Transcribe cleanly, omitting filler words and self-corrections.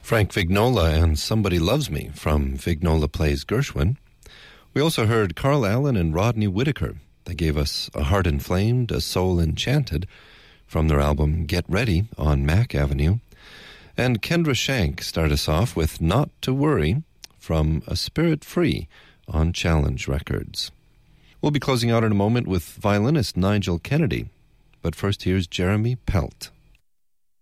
Frank Vignola and Somebody Loves Me from Vignola Plays Gershwin. We also heard Carl Allen and Rodney Whitaker. They gave us A Heart Inflamed, A Soul Enchanted from their album Get Ready on Mack Avenue. And Kendra Shank started us off with Not to Worry from A Spirit Free on Challenge Records. We'll be closing out in a moment with violinist Nigel Kennedy. But first, here's Jeremy Pelt.